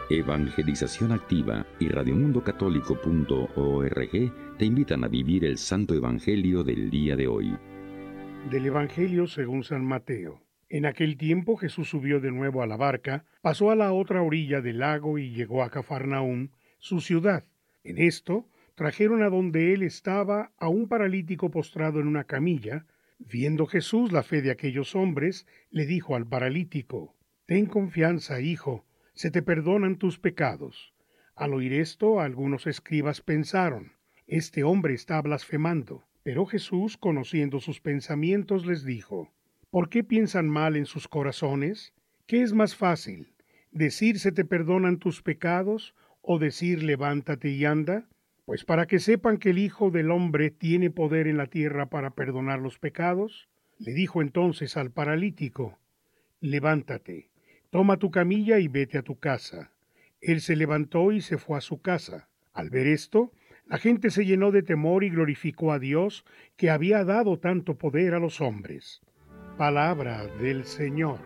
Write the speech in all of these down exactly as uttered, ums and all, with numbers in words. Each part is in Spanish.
Evangelización Activa y radio mundo católico punto org te invitan a vivir el Santo Evangelio del día de hoy. Del Evangelio según San Mateo. En aquel tiempo Jesús subió de nuevo a la barca, pasó a la otra orilla del lago y llegó a Cafarnaúm, su ciudad. En esto trajeron a donde él estaba a un paralítico postrado en una camilla. Viendo Jesús la fe de aquellos hombres, le dijo al paralítico: «Ten confianza, hijo, se te perdonan tus pecados». Al oír esto, algunos escribas pensaron: «Este hombre está blasfemando». Pero Jesús, conociendo sus pensamientos, les dijo: «¿Por qué piensan mal en sus corazones? ¿Qué es más fácil, decir se te perdonan tus pecados o decir levántate y anda? Pues para que sepan que el Hijo del Hombre tiene poder en la tierra para perdonar los pecados». Le dijo entonces al paralítico: «Levántate, toma tu camilla y vete a tu casa». Él se levantó y se fue a su casa. Al ver esto, la gente se llenó de temor y glorificó a Dios, que había dado tanto poder a los hombres. Palabra del Señor.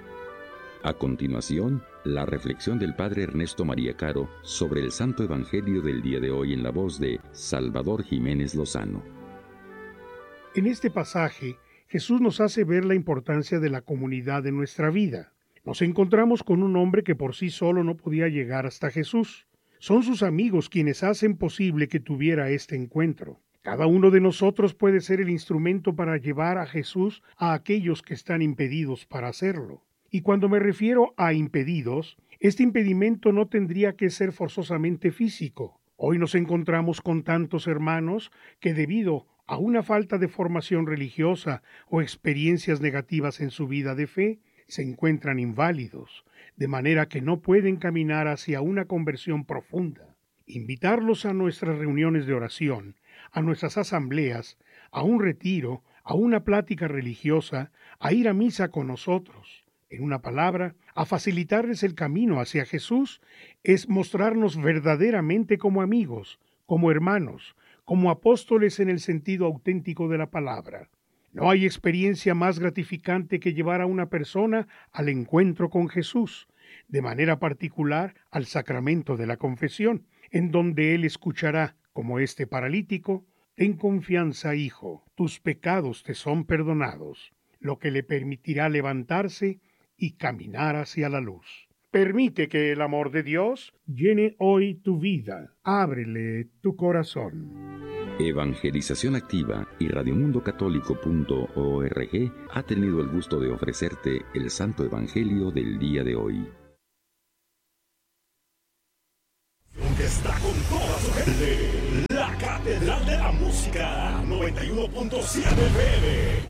A continuación, la reflexión del Padre Ernesto María Caro sobre el Santo Evangelio del día de hoy en la voz de Salvador Jiménez Lozano. En este pasaje, Jesús nos hace ver la importancia de la comunidad en nuestra vida. Nos encontramos con un hombre que por sí solo no podía llegar hasta Jesús. Son sus amigos quienes hacen posible que tuviera este encuentro. Cada uno de nosotros puede ser el instrumento para llevar a Jesús a aquellos que están impedidos para hacerlo. Y cuando me refiero a impedidos, este impedimento no tendría que ser forzosamente físico. Hoy nos encontramos con tantos hermanos que, debido a una falta de formación religiosa o experiencias negativas en su vida de fe, se encuentran inválidos, de manera que no pueden caminar hacia una conversión profunda. Invitarlos a nuestras reuniones de oración, a nuestras asambleas, a un retiro, a una plática religiosa, a ir a misa con nosotros, en una palabra, a facilitarles el camino hacia Jesús, es mostrarnos verdaderamente como amigos, como hermanos, como apóstoles en el sentido auténtico de la palabra. No hay experiencia más gratificante que llevar a una persona al encuentro con Jesús, de manera particular al sacramento de la confesión, en donde Él escuchará, como este paralítico: «Ten confianza, hijo, tus pecados te son perdonados», lo que le permitirá levantarse y caminar hacia la luz. Permite que el amor de Dios llene hoy tu vida. Ábrele tu corazón. Evangelización Activa y radio mundo católico punto org ha tenido el gusto de ofrecerte el Santo Evangelio del día de hoy. Está con toda su gente, la Catedral de la Música, noventa y uno punto siete F M.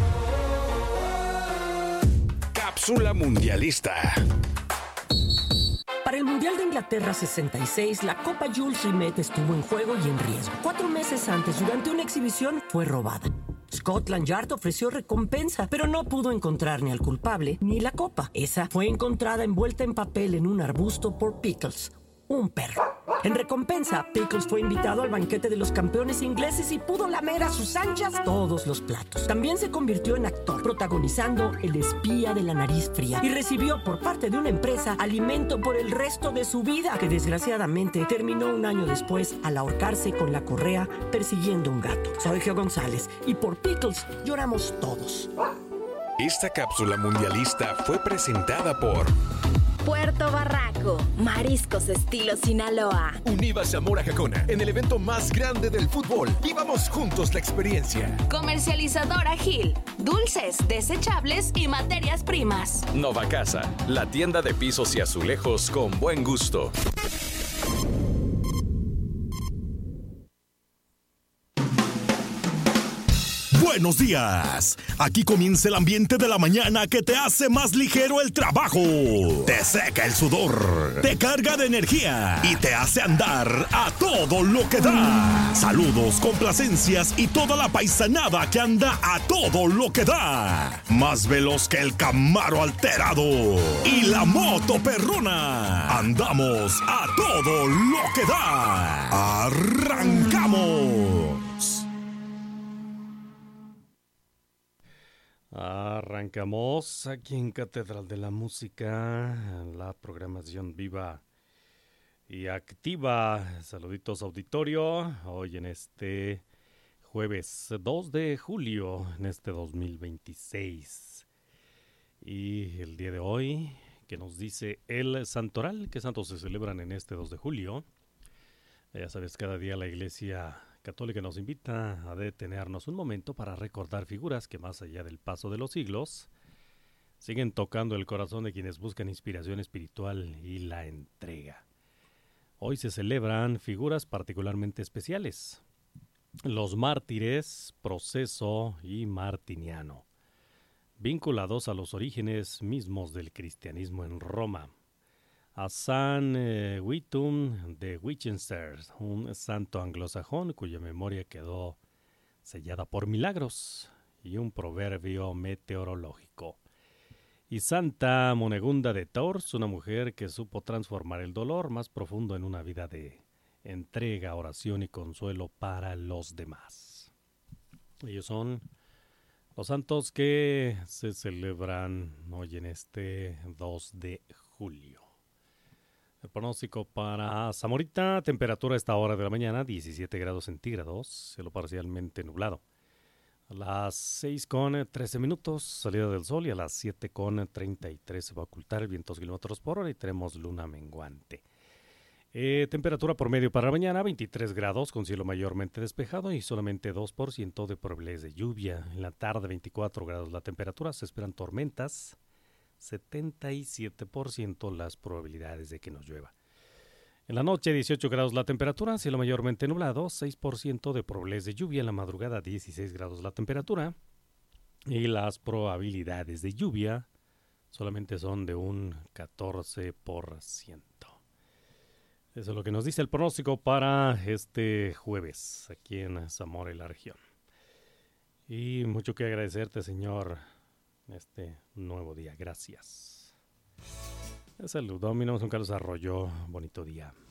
Cápsula Mundialista. Para el Mundial de Inglaterra sesenta y seis, la Copa Jules Rimet estuvo en juego y en riesgo. Cuatro meses antes, durante una exhibición, fue robada. Scotland Yard ofreció recompensa, pero no pudo encontrar ni al culpable ni la copa. Esa fue encontrada envuelta en papel en un arbusto por Pickles, un perro. En recompensa, Pickles fue invitado al banquete de los campeones ingleses y pudo lamer a sus anchas todos los platos. También se convirtió en actor, protagonizando El espía de la nariz fría, y recibió por parte de una empresa alimento por el resto de su vida, que desgraciadamente terminó un año después al ahorcarse con la correa persiguiendo un gato. Soy Geo González y por Pickles lloramos todos. Esta cápsula mundialista fue presentada por Puerto Barraco, mariscos estilo Sinaloa. Univa Zamora Jacona, en el evento más grande del fútbol. Vivamos juntos la experiencia. Comercializadora Gil, dulces, desechables y materias primas. Nova Casa, la tienda de pisos y azulejos con buen gusto. Buenos días. Aquí comienza el ambiente de la mañana que te hace más ligero el trabajo. Te seca el sudor, te carga de energía y te hace andar a todo lo que da. Saludos, complacencias y toda la paisanada que anda a todo lo que da. Más veloz que el Camaro alterado y la moto perrona. Andamos a todo lo que da. Arrancamos. Arrancamos aquí en Catedral de la Música, la programación viva y activa. Saluditos auditorio, hoy en este jueves dos de julio, en este dos mil veintiséis. Y el día de hoy, que nos dice el santoral, ¿qué santos se celebran en este dos de julio? Ya sabes, cada día la Iglesia Católica nos invita a detenernos un momento para recordar figuras que más allá del paso de los siglos siguen tocando el corazón de quienes buscan inspiración espiritual y la entrega. Hoy se celebran figuras particularmente especiales: los mártires Proceso y Martiniano, vinculados a los orígenes mismos del cristianismo en Roma. A San eh, Wittum de Winchester, un santo anglosajón cuya memoria quedó sellada por milagros y un proverbio meteorológico. Y Santa Monegunda de Tours, una mujer que supo transformar el dolor más profundo en una vida de entrega, oración y consuelo para los demás. Ellos son los santos que se celebran hoy en este dos de julio. El pronóstico para Zamorita: temperatura a esta hora de la mañana, diecisiete grados centígrados, cielo parcialmente nublado. A las seis con trece minutos, salida del sol, y a las siete con treinta y tres se va a ocultar el viento kilómetros por hora y tenemos luna menguante. Eh, temperatura promedio para la mañana, veintitrés grados con cielo mayormente despejado y solamente dos por ciento de probabilidades de lluvia. En la tarde, veinticuatro grados la temperatura, se esperan tormentas, setenta y siete por ciento las probabilidades de que nos llueva. En la noche, dieciocho grados la temperatura, cielo mayormente nublado, seis por ciento de probabilidades de lluvia. En la madrugada, dieciséis grados la temperatura y las probabilidades de lluvia solamente son de un catorce por ciento. Eso es lo que nos dice el pronóstico para este jueves aquí en Zamora y la región. Y mucho que agradecerte, Señor, este nuevo día. Gracias. Saludos, mi nombre es Juan Carlos Arroyo. Bonito día.